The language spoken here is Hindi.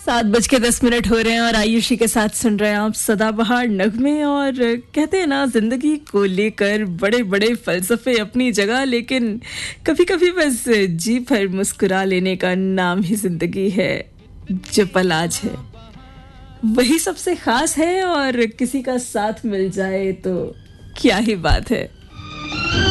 7:10 हो रहे हैं और आयुषी के साथ सुन रहे हैं आप सदाबहार नगमे। और कहते हैं ना, जिंदगी को लेकर बड़े बड़े फलसफे अपनी जगह, लेकिन कभी कभी बस जी भर मुस्कुरा लेने का नाम ही जिंदगी है। जो पल आज है वही सबसे खास है, और किसी का साथ मिल जाए तो क्या ही बात है।